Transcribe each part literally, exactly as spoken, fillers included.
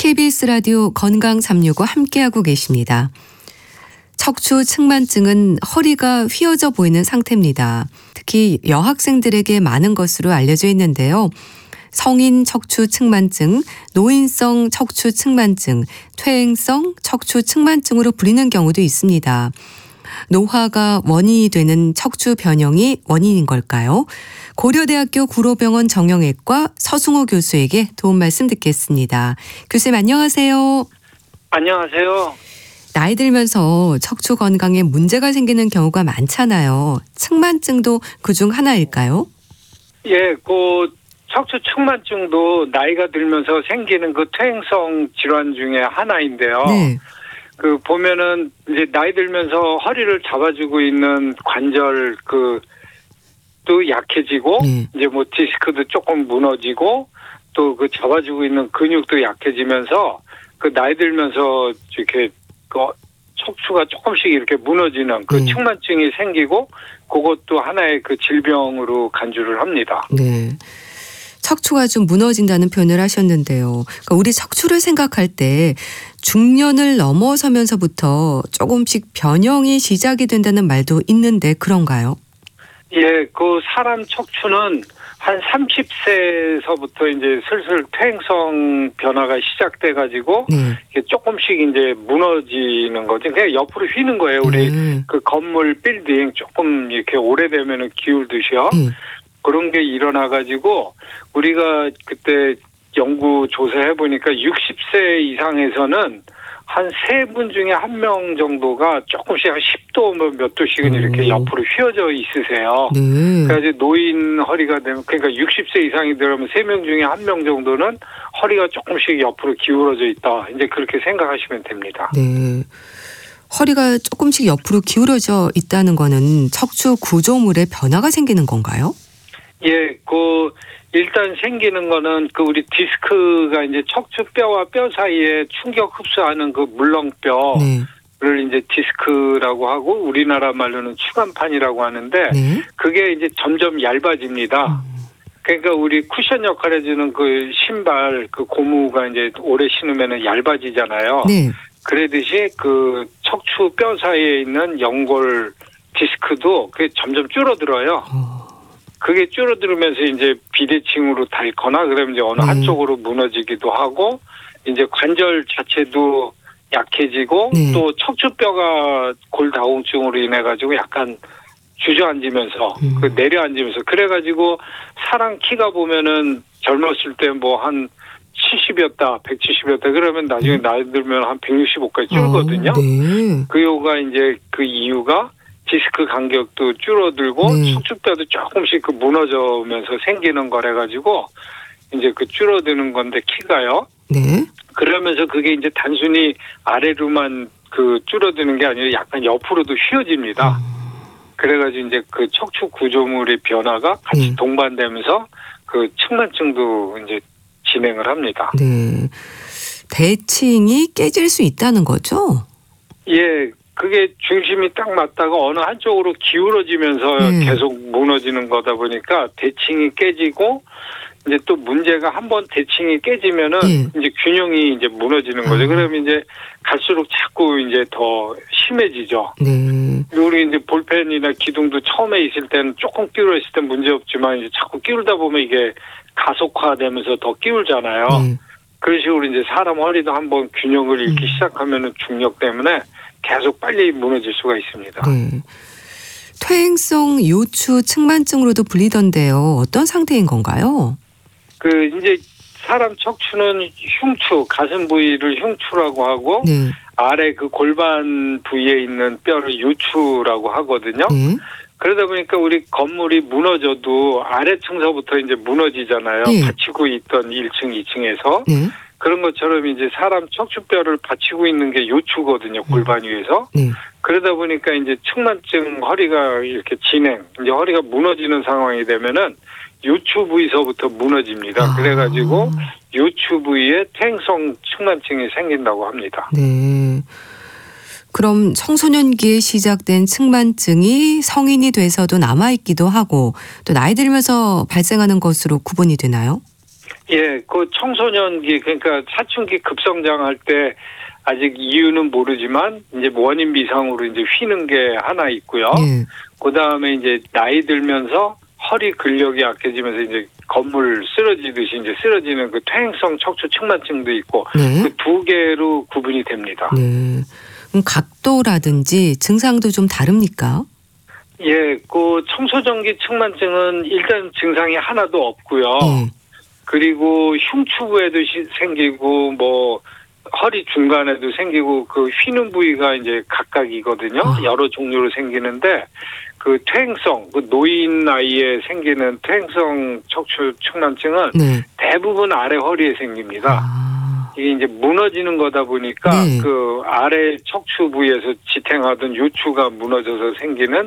케이비에스 라디오 건강 삼육오 함께하고 계십니다. 척추 측만증은 허리가 휘어져 보이는 상태입니다. 특히 여학생들에게 많은 것으로 알려져 있는데요. 성인 척추 측만증, 노인성 척추 측만증, 퇴행성 척추 측만증으로 불리는 경우도 있습니다. 노화가 원인이 되는 척추 변형이 원인인 걸까요? 고려대학교 구로병원 정형외과 서승호 교수에게 도움 말씀 듣겠습니다. 교수님 안녕하세요. 안녕하세요. 나이 들면서 척추 건강에 문제가 생기는 경우가 많잖아요. 측만증도 그중 하나일까요? 예, 그 척추 측만증도 나이가 들면서 생기는 그 퇴행성 질환 중에 하나인데요. 네. 그 보면은 이제 나이 들면서 허리를 잡아주고 있는 관절 그 또 약해지고 네. 이제 뭐 디스크도 조금 무너지고 또 그 잡아주고 있는 근육도 약해지면서 그 나이 들면서 이렇게 그 척추가 조금씩 이렇게 무너지는 그 네. 측만증이 생기고 그것도 하나의 그 질병으로 간주를 합니다. 네. 척추가 좀 무너진다는 표현을 하셨는데요. 그러니까 우리 척추를 생각할 때 중년을 넘어서면서부터 조금씩 변형이 시작이 된다는 말도 있는데 그런가요? 예, 그 사람 척추는 한 삼십 세에서부터 이제 슬슬 퇴행성 변화가 시작돼가지고 네. 이게 조금씩 이제 무너지는 거죠. 그냥 옆으로 휘는 거예요. 우리 네. 그 건물 빌딩 조금 이렇게 오래되면은 기울듯이요. 네. 그런 게 일어나가지고 우리가 그때 연구 조사해 보니까 육십 세 이상에서는 한 세 분 중에 한 명 정도가 조금씩 한 십 도 몇 도씩은 이렇게 음. 옆으로 휘어져 있으세요. 네. 그래서 노인 허리가 되면 그러니까 육십 세 이상이 되면 세 명 중에 한 명 정도는 허리가 조금씩 옆으로 기울어져 있다. 이제 그렇게 생각하시면 됩니다. 네. 허리가 조금씩 옆으로 기울어져 있다는 거는 척추 구조물에 변화가 생기는 건가요? 예, 그 일단 생기는 거는 그 우리 디스크가 이제 척추뼈와 뼈 사이에 충격 흡수하는 그 물렁뼈를 네. 이제 디스크라고 하고 우리나라 말로는 추간판이라고 하는데 네. 그게 이제 점점 얇아집니다. 그러니까 우리 쿠션 역할 해주는 그 신발 그 고무가 이제 오래 신으면은 얇아지잖아요. 네. 그러듯이 그 척추 뼈 사이에 있는 연골 디스크도 그게 점점 줄어들어요. 어. 그게 줄어들면서 이제 비대칭으로 닳거나 그러면 이제 어느 네. 한쪽으로 무너지기도 하고 이제 관절 자체도 약해지고 네. 또 척추뼈가 골다공증으로 인해 가지고 약간 주저앉으면서 음. 그 내려앉으면서 그래가지고 사람 키가 보면은 젊었을 때 뭐 한 칠십이었다, 백칠십이었다 그러면 나중에 음. 나이 들면 한 백육십오까지 줄거든요. 아, 네. 그 요가 이제 그 이유가 디스크 간격도 줄어들고 네. 척추뼈도 조금씩 그 무너져면서 생기는 거래 가지고 이제 그 줄어드는 건데 키가요. 네. 그러면서 그게 이제 단순히 아래로만 그 줄어드는 게 아니라 약간 옆으로도 휘어집니다. 그래가지고 이제 그 척추 구조물의 변화가 같이 네. 동반되면서 그 측만증도 이제 진행을 합니다. 네. 대칭이 깨질 수 있다는 거죠? 예. 그게 중심이 딱 맞다가 어느 한쪽으로 기울어지면서 네. 계속 무너지는 거다 보니까 대칭이 깨지고 이제 또 문제가 한번 대칭이 깨지면은 네. 이제 균형이 이제 무너지는 거죠. 아. 그러면 이제 갈수록 자꾸 이제 더 심해지죠. 네. 우리 이제 볼펜이나 기둥도 처음에 있을 때는 조금 기울어 있을 땐 문제 없지만 이제 자꾸 기울다 보면 이게 가속화되면서 더 기울잖아요. 네. 그런 식으로 이제 사람 허리도 한번 균형을 잃기 음. 시작하면은 중력 때문에 계속 빨리 무너질 수가 있습니다. 네. 퇴행성 요추 측만증으로도 불리던데요. 어떤 상태인 건가요? 그 이제 사람 척추는 흉추, 가슴 부위를 흉추라고 하고 네. 아래 그 골반 부위에 있는 뼈를 요추라고 하거든요. 네. 그러다 보니까 우리 건물이 무너져도 아래층서부터 이제 무너지잖아요. 네. 받치고 있던 일 층, 이 층에서. 네. 그런 것처럼 이제 사람 척추뼈를 받치고 있는 게 요추거든요. 골반 위에서. 네. 그러다 보니까 이제 측만증 허리가 이렇게 진행, 이제 허리가 무너지는 상황이 되면은 요추 부위서부터 무너집니다. 아. 그래가지고 요추 부위에 퇴행성 측만증이 생긴다고 합니다. 네. 그럼 청소년기에 시작된 측만증이 성인이 돼서도 남아있기도 하고 또 나이 들면서 발생하는 것으로 구분이 되나요? 예, 그 청소년기 그러니까 사춘기 급성장할 때 아직 이유는 모르지만 이제 원인 미상으로 이제 휘는 게 하나 있고요. 예. 그 다음에 이제 나이 들면서 허리 근력이 약해지면서 이제 건물 쓰러지듯이 이제 쓰러지는 그 퇴행성 척추 측만증도 있고 네. 그 두 개로 구분이 됩니다. 네. 그럼 각도라든지 증상도 좀 다릅니까? 예, 그 청소전기 측만증은 일단 증상이 하나도 없고요. 예. 그리고 흉추부에도 시- 생기고 뭐 허리 중간에도 생기고 그 휘는 부위가 이제 각각이거든요. 아. 여러 종류로 생기는데 그 퇴행성, 그 노인 나이에 생기는 퇴행성 척추 측만증은 네. 대부분 아래 허리에 생깁니다. 아. 이게 이제 무너지는 거다 보니까 네. 그 아래 척추 부위에서 지탱하던 요추가 무너져서 생기는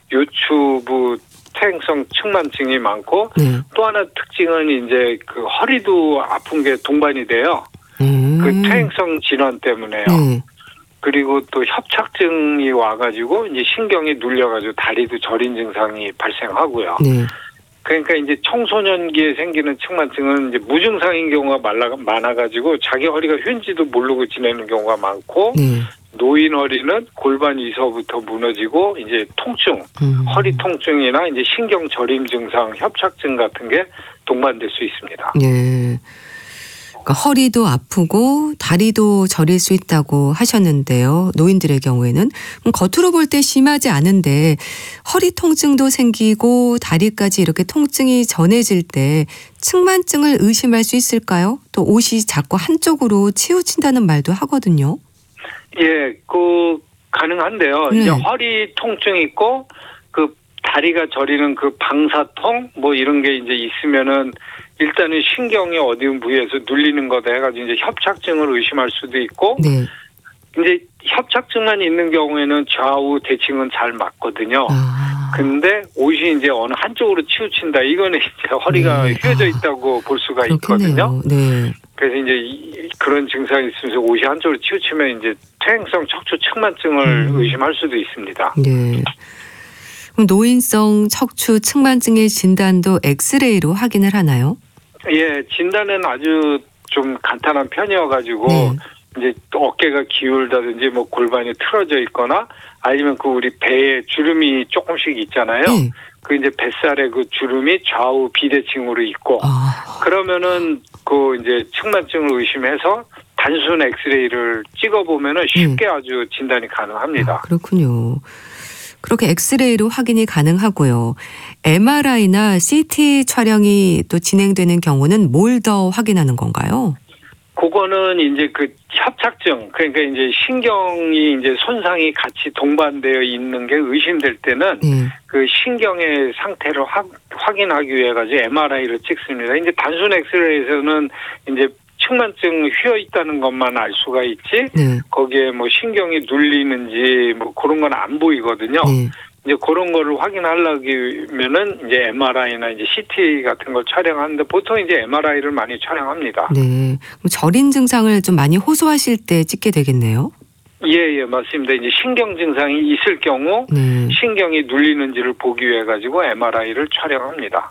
요추부 퇴행성 측만증이 많고 네. 또 하나 특징은 이제 그 허리도 아픈 게 동반이 돼요. 음. 그 퇴행성 질환 때문에요. 네. 그리고 또 협착증이 와가지고 이제 신경이 눌려가지고 다리도 저린 증상이 발생하고요. 네. 그러니까 이제 청소년기에 생기는 측만증은 이제 무증상인 경우가 말라- 많아가지고 자기 허리가 휘는지도 모르고 지내는 경우가 많고 네. 노인 허리는 골반 위서부터 무너지고 이제 통증, 음. 허리 통증이나 이제 신경 저림 증상, 협착증 같은 게 동반될 수 있습니다. 네. 그러니까 허리도 아프고 다리도 저릴 수 있다고 하셨는데요. 노인들의 경우에는 그럼 겉으로 볼 때 심하지 않은데 허리 통증도 생기고 다리까지 이렇게 통증이 전해질 때 측만증을 의심할 수 있을까요? 또 옷이 자꾸 한쪽으로 치우친다는 말도 하거든요. 예, 그 가능한데요. 네. 이제 허리 통증 있고 그 다리가 저리는 그 방사통 뭐 이런 게 이제 있으면은 일단은 신경이 어디 부위에서 눌리는 거다 해가지고 이제 협착증을 의심할 수도 있고 네. 이제 협착증만 있는 경우에는 좌우 대칭은 잘 맞거든요. 아. 근데 옷이 이제 어느 한쪽으로 치우친다. 이거는 이제 허리가 네. 휘어져 아. 있다고 볼 수가 있거든요. 그렇겠네요. 네. 그래서 이제 이- 그런 증상이 있으면서 옷이 한쪽으로 치우치면 이제 퇴행성 척추 측만증을 음. 의심할 수도 있습니다. 네. 그럼 노인성 척추 측만증의 진단도 엑스레이로 확인을 하나요? 예, 진단은 아주 좀 간단한 편이어가지고 네. 이제 또 어깨가 기울다든지 뭐 골반이 틀어져 있거나 아니면 그 우리 배에 주름이 조금씩 있잖아요. 네. 그 이제 뱃살에 그 주름이 좌우 비대칭으로 있고 아. 그러면은 그 이제 측만증을 의심해서 단순 엑스레이를 찍어보면은 쉽게 아주 진단이 가능합니다. 아, 그렇군요. 그렇게 엑스레이로 확인이 가능하고요. 엠알아이나 씨티 촬영이 또 진행되는 경우는 뭘 더 확인하는 건가요? 그거는 이제 그 협착증, 그러니까 이제 신경이 이제 손상이 같이 동반되어 있는 게 의심될 때는 네. 그 신경의 상태를 확, 확인하기 위해 가지고 엠알아이를 찍습니다. 이제 단순 엑스레이에서는 이제 측만증 휘어 있다는 것만 알 수가 있지, 네. 거기에 뭐 신경이 눌리는지 뭐 그런 건 안 보이거든요. 네. 이제 그런 거를 확인하려면은 이제 엠알아이나 이제 씨티 같은 걸 촬영하는데 보통 이제 엠알아이를 많이 촬영합니다. 네. 그럼 저린 증상을 좀 많이 호소하실 때 찍게 되겠네요. 예, 예, 맞습니다. 이제 신경 증상이 있을 경우 네. 신경이 눌리는지를 보기 위해 가지고 엠알아이를 촬영합니다.